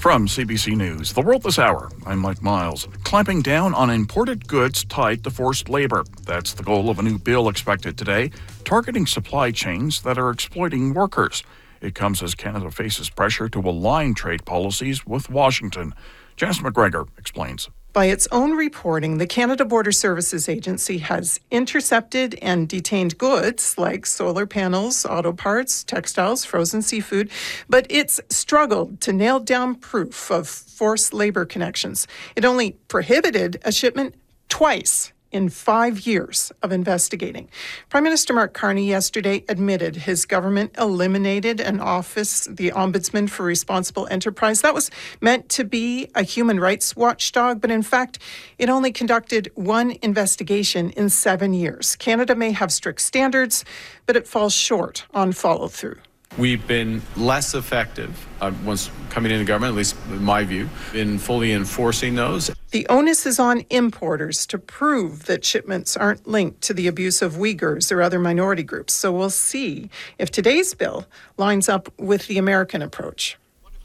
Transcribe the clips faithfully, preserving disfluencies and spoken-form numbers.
From C B C News, The World This Hour, I'm Mike Miles. Clamping down on imported goods tied to forced labor. That's the goal of a new bill expected today, targeting supply chains that are exploiting workers. It comes as Canada faces pressure to align trade policies with Washington. Janice McGregor explains. By its own reporting, the Canada Border Services Agency has intercepted and detained goods like solar panels, auto parts, textiles, frozen seafood, but it's struggled to nail down proof of forced labor connections. It only prohibited a shipment twice in five years of investigating. Prime Minister Mark Carney yesterday admitted his government eliminated an office, the Ombudsman for Responsible Enterprise. That was meant to be a human rights watchdog, but in fact, it only conducted one investigation in seven years. Canada may have strict standards, but it falls short on follow-through. We've been less effective, uh, once coming into government, at least in my view, in fully enforcing those. The onus is on importers to prove that shipments aren't linked to the abuse of Uyghurs or other minority groups. So we'll see if today's bill lines up with the American approach.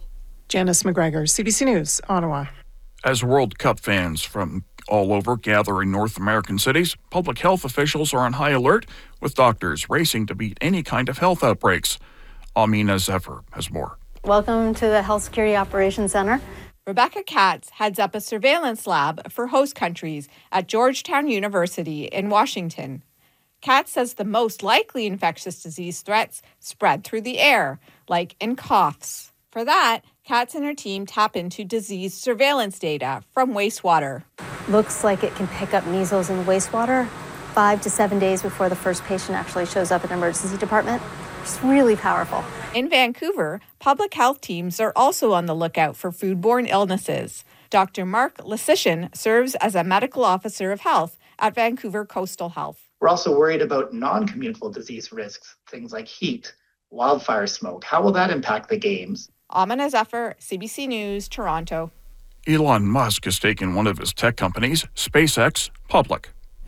Janice McGregor, C B C News, Ottawa. As World Cup fans from all over gather in North American cities, public health officials are on high alert, with doctors racing to beat any kind of health outbreaks. Amina Zephyr has more. Welcome to the Health Security Operations Center. Rebecca Katz heads up a surveillance lab for host countries at Georgetown University in Washington. Katz says the most likely infectious disease threats spread through the air, like in coughs. For that, Katz and her team tap into disease surveillance data from wastewater. Looks like it can pick up measles in wastewater five to seven days before the first patient actually shows up in an emergency department. It's really powerful. In Vancouver, public health teams are also on the lookout for foodborne illnesses. Doctor Mark Lysician serves as a medical officer of health at Vancouver Coastal Health. We're also worried about non-communicable disease risks, things like heat, wildfire smoke. How will that impact the games? Amina Zephyr, C B C News, Toronto. Elon Musk has taken one of his tech companies, SpaceX, public.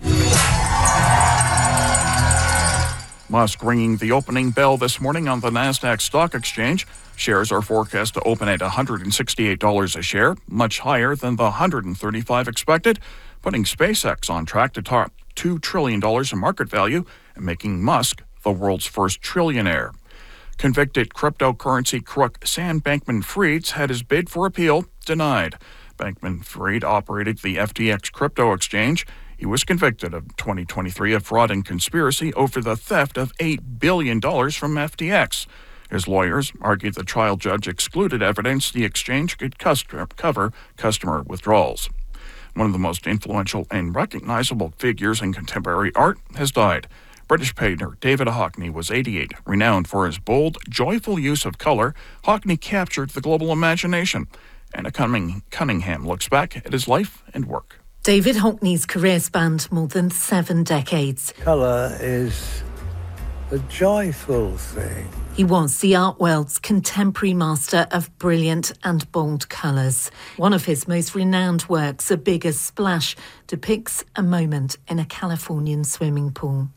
Musk ringing the opening bell this morning on the Nasdaq Stock Exchange. Shares are forecast to open at one hundred sixty-eight dollars a share, much higher than the one hundred thirty-five dollars expected, putting SpaceX on track to top two trillion dollars in market value and making Musk the world's first trillionaire. Convicted cryptocurrency crook Sam Bankman-Fried had his bid for appeal denied. Bankman-Fried operated the F T X crypto exchange. He was convicted of twenty twenty-three of fraud and conspiracy over the theft of eight billion dollars from F T X. His lawyers argued the trial judge excluded evidence the exchange could cover customer withdrawals. One of the most influential and recognizable figures in contemporary art has died. British painter David Hockney was eighty-eight. Renowned for his bold, joyful use of color, Hockney captured the global imagination. Anna Cunningham looks back at his life and work. David Hockney's career spanned more than seven decades. Colour is a joyful thing. He was the art world's contemporary master of brilliant and bold colours. One of his most renowned works, A Bigger Splash, depicts a moment in a Californian swimming pool.